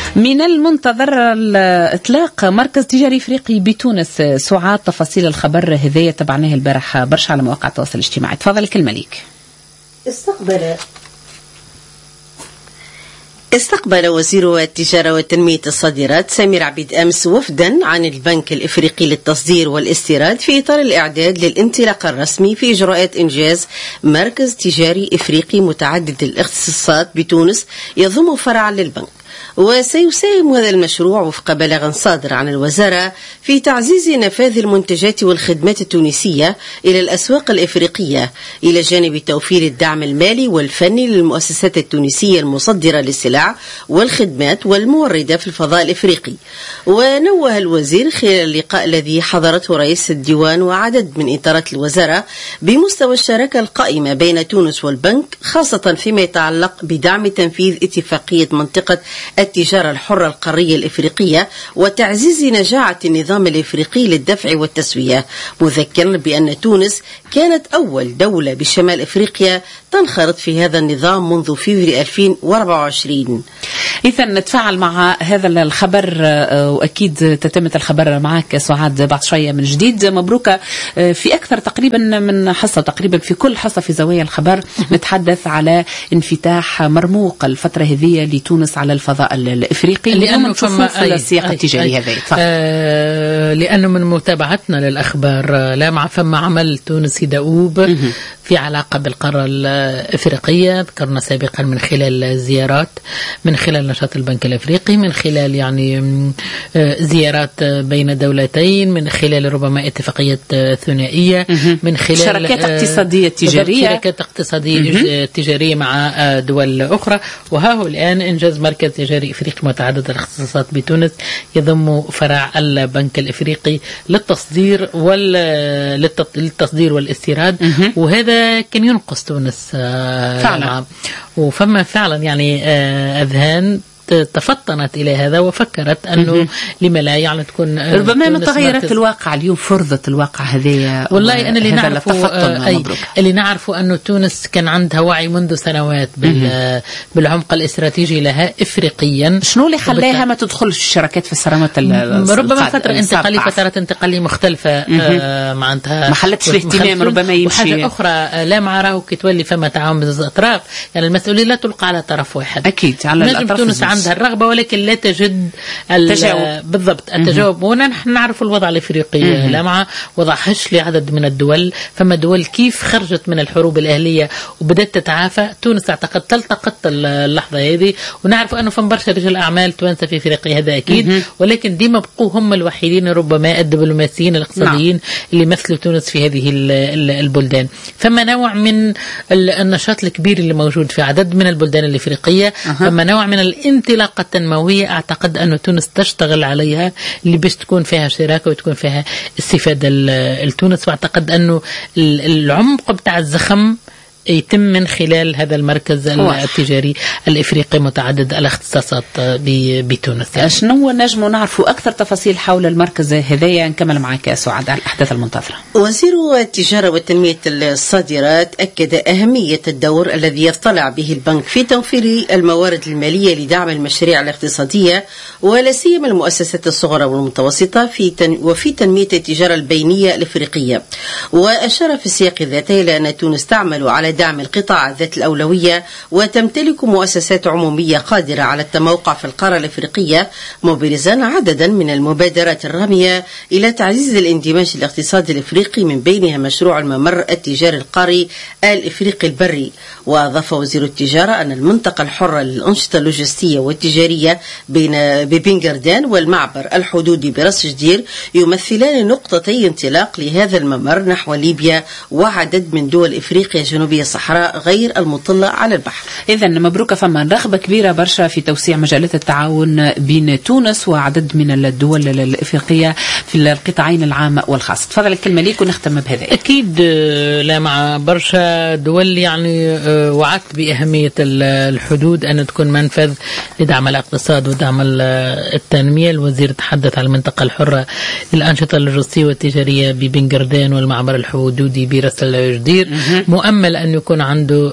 من المنتظر إطلاق مركز تجاري إفريقي بتونس. سعاد، تفاصيل الخبر هذايا تبعناه البارح برشا على مواقع التواصل الاجتماعي. تفضل الكلمة ليك. استقبل وزير التجارة وتنمية الصادرات سمير عبيد أمس وفدا عن البنك الإفريقي للتصدير والاستيراد في إطار الإعداد للانطلاق الرسمي في إجراءات إنجاز مركز تجاري إفريقي متعدد الاختصاصات بتونس يضم فرع للبنك. وسيساهم هذا المشروع وفق بلاغ صادر عن الوزارة في تعزيز نفاذ المنتجات والخدمات التونسية إلى الأسواق الإفريقية، إلى جانب توفير الدعم المالي والفني للمؤسسات التونسية المصدرة للسلع والخدمات والموردة في الفضاء الإفريقي. ونوه الوزير خلال اللقاء الذي حضرته رئيس الديوان وعدد من إطارات الوزارة بمستوى الشراكة القائمة بين تونس والبنك، خاصة فيما يتعلق بدعم تنفيذ اتفاقية منطقة التجارة الحرة القارية الإفريقية وتعزيز نجاعة النظام الإفريقي للدفع والتسوية، مذكرا بأن تونس كانت أول دولة بشمال إفريقيا تنخرط في هذا النظام منذ فبراير 2024. إذا نتفاعل مع هذا الخبر، وأكيد تتمة الخبر معك سعاد بعد شوية من جديد. مبروك. في أكثر تقريبا من حصة، تقريبا في كل حصة في زوايا الخبر نتحدث على انفتاح مرموق الفترة هذه لتونس على الفضاء الإفريقي، لأنه في السياق التجاري هذا. لأنه من متابعتنا للأخبار لامعة فما عمل تونسي دؤوب في علاقة بالقارة الإفريقية. ذكرنا سابقا من خلال الزيارات، من خلال نشاط البنك الأفريقي، من خلال يعني زيارات بين دولتين، من خلال ربما اتفاقية ثنائية، من خلال شركات اقتصادية تجارية، شركات اقتصادية تجارية مع دول أخرى. وها هو الآن إنجاز مركز تجاري إفريقي متعدد الاختصاصات بتونس يضم فرع البنك الإفريقي للتصدير للتصدير والاستيراد. وهذا كان ينقص تونس فعلا. وفما فعلا يعني أذهان تفطنت إلى هذا وفكرت أنه لما لا يعني تكون ربما متغيرات الواقع اليوم فرضت الواقع هذه. والله أنا اللي نعرفه أنه تونس كان عندها وعي منذ سنوات بالعمق الاستراتيجي لها إفريقيا. شنو اللي خلاها ما تدخلش الشركات في السنوات ربما فترة انتقالية مختلفة معناتها ما خلتش الاهتمام ربما يمشي. وحاجة أخرى لا معراه كتولي فما تعاون بين الأطراف، يعني المسؤولية لا تلقى على طرف واحد. أكيد على الأطراف عندها الرغبة ولكن لا تجد بالضبط التجاوب. ونحن نعرف الوضع الإفريقي لمع وضع هش لعدد من الدول. فما دول كيف خرجت من الحروب الأهلية وبدأت تتعافى، تونس اعتقد تلتقط اللحظة هذه. ونعرف أنه فما برشا رجال أعمال توانسة في إفريقيا هذا أكيد، ولكن ديما بقوا هم الوحيدين ربما الدبلوماسيين الاقتصاديين اللي مثلوا تونس في هذه البلدان. فما نوع من النشاط الكبير اللي موجود في عدد من البلدان الإفريقية. فما نوع من الانطلاقة التنموية أعتقد أن تونس تشتغل عليها، اللي باش تكون فيها شراكة وتكون فيها استفادة لتونس. وأعتقد أنه العمق بتاع الزخم يتم من خلال هذا المركز التجاري الإفريقي متعدد الاختصاصات بتونس. شنو نجم نعرفوا أكثر تفاصيل حول المركز هذايا؟ نكمل معك سعاد على الأحداث المنتظرة. وزير التجارة وتنمية الصادرات أكد أهمية الدور الذي يطلع به البنك في توفير الموارد المالية لدعم المشاريع الاقتصادية ولا سيما المؤسسات الصغرى والمتوسطة وفي تنمية التجارة البينية الإفريقية. وأشار في السياق ذاته إلى أن تونس تعمل على دعم القطاع ذات الأولوية وتمتلك مؤسسات عمومية قادرة على التموقع في القارة الإفريقية، مبرزا عددا من المبادرات الرامية إلى تعزيز الاندماج الاقتصادي الإفريقي، من بينها مشروع الممر التجاري القاري الإفريقي البري. وأضاف وزير التجارة أن المنطقة الحرة للأنشطة اللوجستية والتجارية ببنغردان والمعبر الحدودي برأس جدير يمثلان نقطتي انطلاق لهذا الممر نحو ليبيا وعدد من دول إفريقيا جنوبية الصحراء غير المطلة على البحر. إذن مبروك. فما رغبة كبيرة برشا في توسيع مجالات التعاون بين تونس وعدد من الدول الإفريقية في القطاعين العام والخاص. تفضل الكلمة ليك ونختم بهذا. أكيد لا مع برشا دول يعني وعدت بأهمية الحدود أن تكون منفذ لدعم الاقتصاد ودعم التنمية. الوزير تحدث عن المنطقة الحرة للأنشطة اللوجستية والتجارية ببنغردان والمعبر الحدودي برأس الجدير، مؤمل أن أن يكون عنده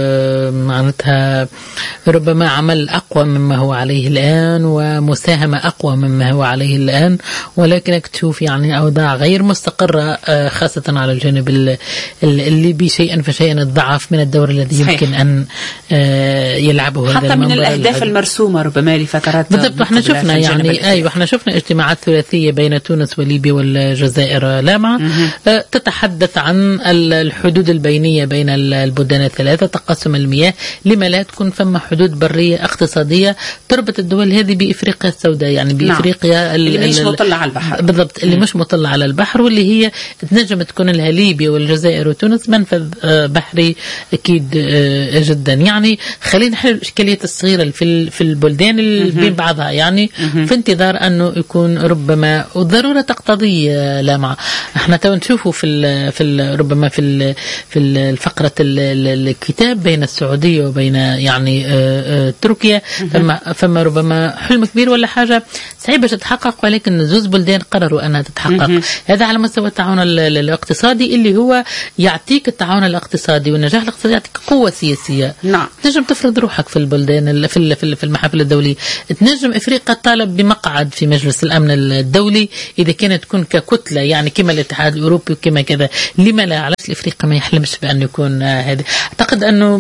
معناتها ربما عمل أقوى مما هو عليه الآن ومساهمة أقوى مما هو عليه الآن، ولكنك تشوف يعني أوضاع غير مستقرة خاصة على الجانب الليبي، شيئا فشيئا الضعف من الدور الذي يمكن أن يلعبه حتى من الأهداف المرسومة ربما لفترات. بالضبط. احنا شفنا يعني احنا شفنا اجتماعات ثلاثية بين تونس وليبيا والجزائر لامعة تتحدث عن الحدود البينية بين البلدان الثلاثة، تقسم المياه، لما لا تكون فما حدود برية اقتصادية تربط الدول هذه بإفريقيا السوداء، يعني بإفريقيا اللي مش مطلة على البحر. بالضبط، اللي مش مطلة على البحر، واللي هي تنجم تكون لها ليبيا والجزائر وتونس منفذ بحري أكيد جدا. يعني خلينا نحل الإشكالية الصغيرة في البلدان اللي بين بعضها، يعني في انتظار أنه يكون ربما والضرورة تقتضي لامعة. احنا تو نشوفوا ربما في الفقرة الكتاب بين السعودية وبين يعني تركيا فما ربما حلم كبير ولا حاجة صعيبة تتحقق، ولكن زوز بلدان قرروا أنها تتحقق. هذا على مستوى التعاون الاقتصادي اللي هو يعطيك التعاون الاقتصادي والنجاح الاقتصادي يعطيك قوة سياسية. نعم. تنجم تفرض روحك في البلدان في المحافل الدولية. تنجم إفريقيا تطالب بمقعد في مجلس الأمن الدولي إذا كانت تكون ككتلة، يعني كما الاتحاد الأوروبي وكما كذا. لما لا؟ علاش الإفريقيا ما يحلمش بأن يكون هذا؟ أعتقد أنه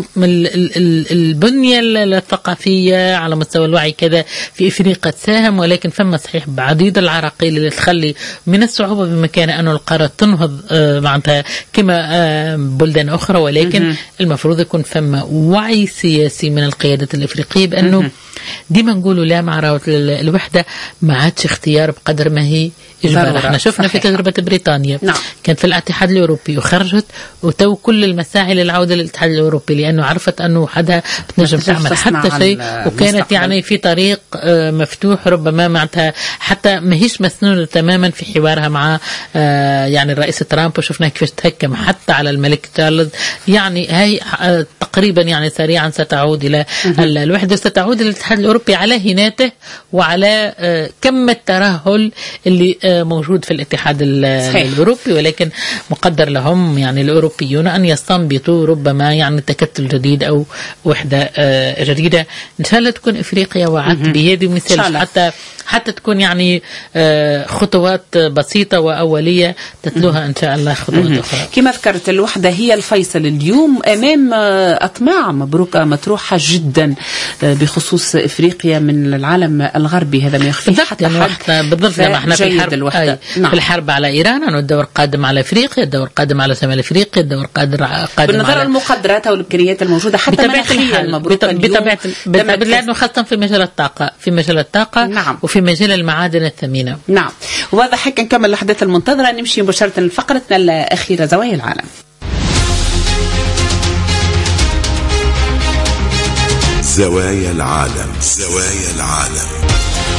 البنية الثقافية على مستوى الوعي كذا في إفريقيا تساهم، ولكن فما صحيح بعديد العراقيل اللي تخلي من الصعوبة بمكان أنه القارة تنهض معناتها كما بلدان أخرى، ولكن المفروض يكون فما وعي سياسي من القيادة الإفريقية بأنه ديما نقولوا لا مع الوحدة ما عادش اختيار بقدر ما هي إجبار. احنا شفنا في تجربة بريطانيا كانت في الاتحاد الأوروبي وخرجت، وتو كل المساعي للعودة للاتحاد الأوروبي لأنه عرفت أنه وحدها بتنجم تعمل حتى شيء، وكانت يعني في طريق مفتوح ربما معناتها حتى ما هيش مسنونة تماما في حوارها مع يعني الرئيس ترامب، وشفنا كيفاش تهكم حتى على الملك تشارلز. يعني هي تقريبا يعني سريعا ستعود إلى الوحدة، ستعود إلى الاتحاد الأوروبي على هناته وعلى كم الترهل اللي موجود في الاتحاد الأوروبي، ولكن مقدر لهم يعني الأوروبيون أن يستنبطوا ربما يعني تكتل جديد أو وحدة جديدة. إن شاء الله تكون إفريقيا وعدت بهذه مثال حتى تكون يعني خطوات بسيطة وأولية تتلوها إن شاء الله خطوات أخرى. كما ذكرت الوحدة هي الفيصل اليوم أمام أطماع مبروكة مطروحة جدا بخصوص إفريقيا من العالم الغربي، هذا ما يخفي حتى حد. بالضبط. احنا في الحرب في الحرب على إيران، أنه الدور قادم على إفريقيا، الدور قادم على شمال إفريقيا، الدور قادم بالنظر على المقدرات والإمكانيات الموجودة حتى مناخيا مبروكة لأنه خاصة في مجال الطاقة نعم. وفي مجال المعادن الثمينة. نعم. وهذا حكا نكمل الأحداث المنتظرة، نمشي مباشرة لفقرتنا الأخيرة زوايا العالم. زوايا العالم. زوايا العالم.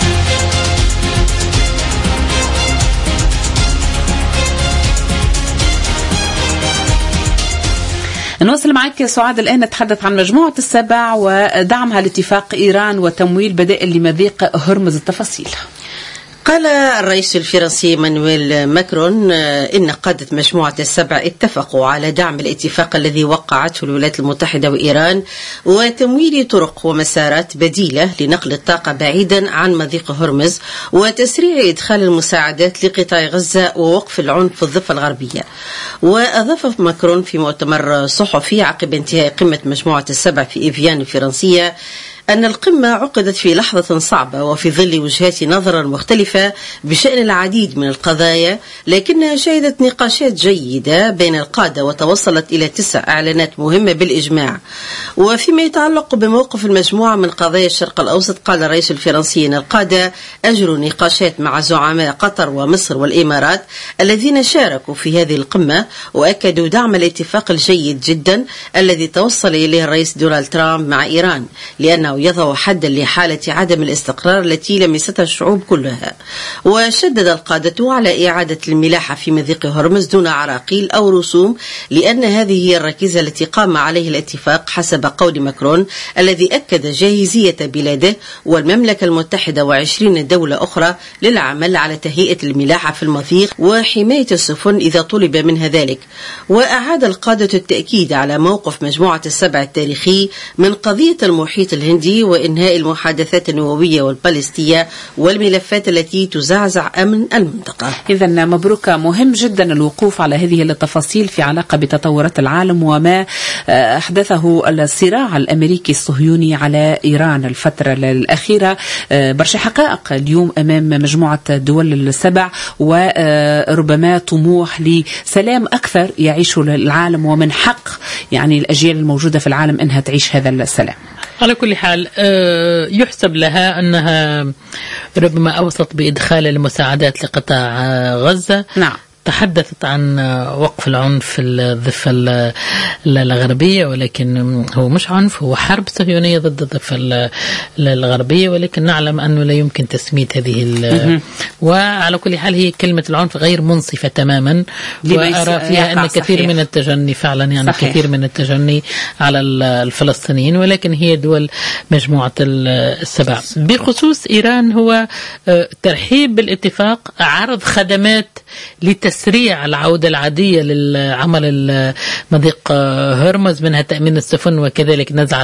نواصل معك سعاد. الآن نتحدث عن مجموعة السبع ودعمها لاتفاق إيران وتمويل بدائل لمضيق هرمز. التفاصيل. قال الرئيس الفرنسي مانويل ماكرون إن قادة مجموعة السبع اتفقوا على دعم الاتفاق الذي وقعته الولايات المتحدة وإيران وتمويل طرق ومسارات بديلة لنقل الطاقة بعيدا عن مضيق هرمز وتسريع إدخال المساعدات لقطاع غزة ووقف العنف في الضفة الغربية. وأضاف ماكرون في مؤتمر صحفي عقب انتهاء قمة مجموعة السبع في إيفيان الفرنسية أن القمة عقدت في لحظة صعبة وفي ظل وجهات نظر مختلفة بشأن العديد من القضايا، لكنها شهدت نقاشات جيدة بين القادة وتوصلت إلى 9 إعلانات مهمة بالإجماع. وفيما يتعلق بموقف المجموعة من قضايا الشرق الأوسط، قال الرئيس الفرنسي أن القادة أجروا نقاشات مع زعماء قطر ومصر والإمارات الذين شاركوا في هذه القمة، وأكدوا دعم الاتفاق الجيد جدا الذي توصل إليه الرئيس دونالد ترامب مع إيران، لأنه ويضع حدا لحالة عدم الاستقرار التي لمستها الشعوب كلها. وشدد القادة على إعادة الملاحة في مضيق هرمز دون عراقيل أو رسوم، لأن هذه هي الركيزة التي قام عليه الاتفاق حسب قول ماكرون، الذي أكد جاهزية بلاده والمملكة المتحدة و20 دولة أخرى للعمل على تهيئة الملاحة في المضيق وحماية السفن إذا طلب منها ذلك. وأعاد القادة التأكيد على موقف مجموعة السبع التاريخي من قضية المحيط الهندي وإنهاء المحادثات النووية والبالستية والملفات التي تزعزع أمن المنطقة. إذن مبروك، مهم جدا الوقوف على هذه التفاصيل في علاقة بتطورات العالم وما أحدثه الصراع الأمريكي الصهيوني على إيران الفترة الأخيرة. برشا حقائق اليوم أمام مجموعة الدول السبع، وربما طموح لسلام أكثر يعيشه العالم، ومن حق يعني الأجيال الموجودة في العالم أنها تعيش هذا السلام. على كل حال يحسب لها أنها ربما أوصت بإدخال المساعدات لقطاع غزة. نعم. تحدثت عن وقف العنف في الضفة الغربية، ولكن هو مش عنف، هو حرب صهيونية ضد الضفة الغربية، ولكن نعلم أنه لا يمكن تسمية هذه وعلى كل حال هي كلمة العنف غير منصفة تماما، وأرى فيها أن كثير من التجني فعلا، يعني صحيح. كثير من التجني على الفلسطينيين، ولكن هي دول مجموعة السبع. بخصوص إيران، هو ترحيب بالاتفاق، عرض خدمات لتسريع العودة العادية للعمل مضيق هرمز، منها تأمين السفن وكذلك نزع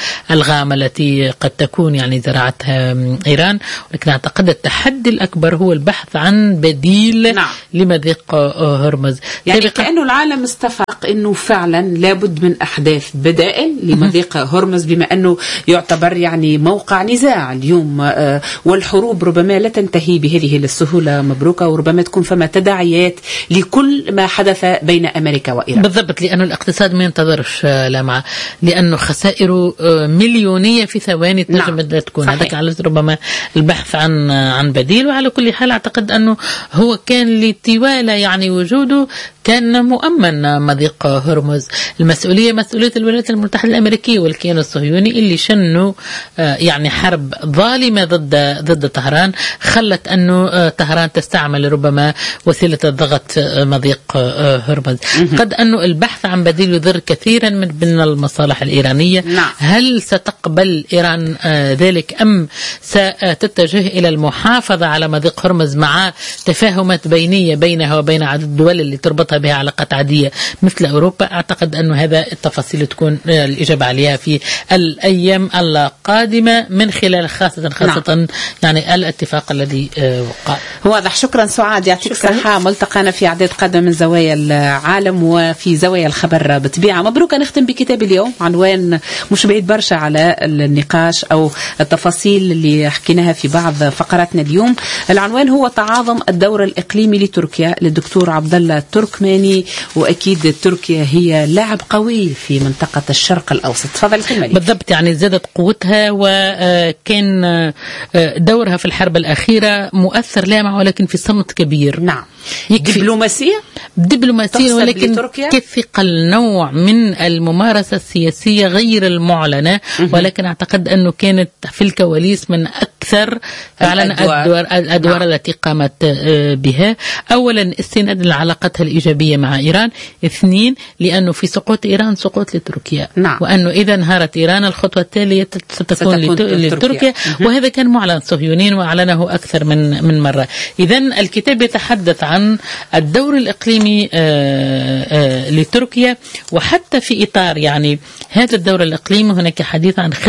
الغام التي قد تكون يعني زراعتها إيران. ولكن أعتقد التحدي الأكبر هو البحث عن بديل لمضيق هرمز. يعني كأنه العالم استفق أنه فعلا لابد من أحداث بدائل لمضيق هرمز، بما أنه يعتبر يعني موقع نزاع اليوم، والحروب ربما لا تنتهي بهذه السهولة مبروكة، وربما تكون فما تداعيات لكل ما حدث بين أمريكا وإيران. بالضبط، لأنه الاقتصاد ما ينتظرش لمعة، لأنه خسائره مليونية في ثواني تنجم تكون. هذاك على ربما البحث عن بديل. وعلى كل حال أعتقد أنه هو كان لطوال يعني وجوده كان مؤمن مضيق هرمز. المسؤولية مسؤولية الولايات المتحدة الأمريكية والكيان الصهيوني اللي شنوا يعني حرب ظالمة ضد طهران، خلت أنه طهران تستعمل ربما وسيلة الضغط مضيق هرمز. قد أنه البحث عن بديل يضر كثيرا من المصالح الإيرانية. هل ستقبل إيران ذلك أم ستتجه إلى المحافظة على مضيق هرمز مع تفاهمات بينية بينها وبين عدد الدول اللي تربطها بها علاقات عادية مثل أوروبا؟ أعتقد أنه هذا التفاصيل تكون الإجابة عليها في الأيام القادمة من خلال خاصة يعني الاتفاق الذي وقع. واضح. شكرا سعاد، يعطيك الصحة. ملتقانا في عدد قادم من زوايا العالم وفي زوايا الخبر بطبيعة. مبروك. نختم بكتاب اليوم، عنوان مش بعيد برشا على النقاش أو التفاصيل اللي حكيناها في بعض فقراتنا اليوم. العنوان هو تعاظم الدور الإقليمي لتركيا للدكتور عبد الله التركماني. وأكيد تركيا هي لاعب قوي في منطقة الشرق الأوسط. تفضل كلمة. بالضبط، يعني زادت قوتها، وكان دورها في الحرب الأخيرة مؤثر لامع، ولكن في صمت كبير. نعم. دبلوماسية ولكن كثقل نوع من الممارسة السياسية غير المعلنة، ولكن أعتقد أنه كانت في الكواليس من أكثر فعلا الأدوار التي قامت بها. أولا استناد لعلاقتها الإيجابية مع إيران. 2 لأنه في سقوط إيران سقوط لتركيا، وأنه إذا انهارت إيران الخطوة التالية ستكون لتركيا. وهذا كان معلن صهيونين وأعلنه أكثر من مرة. إذن الكتاب يتحدث عن الدور الإقليمي لتركيا، وحتى في إطار يعني هذا الدور الإقليمي هناك حديث عن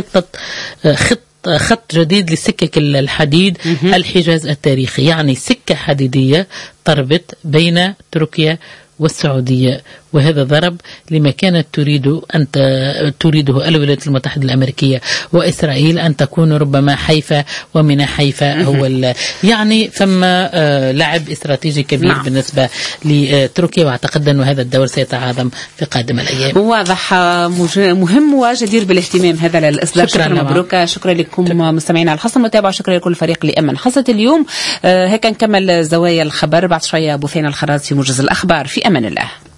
خط جديد لسكك الحديد الحجاز التاريخي، يعني سكة حديدية تربط بين تركيا والسعودية. وهذا ضرب لما كانت تريده الولايات المتحدة الأمريكية وإسرائيل أن تكون ربما حيفا، ومن حيفا هو يعني ثم لعب استراتيجي كبير بالنسبة لتركيا. واعتقد أن هذا الدور سيتعاظم في قادم الأيام. واضح، مهم وجدير بالاهتمام هذا الإصدار. شكرا مبروك. شكرا لكم مستمعينا على حسن المتابعة. شكرا لكل الفريق اللي أمن حصة اليوم. هيك نكمل زوايا الخبر بعد شوية. بثينة الخراز في موجز الأخبار. في أمان الله.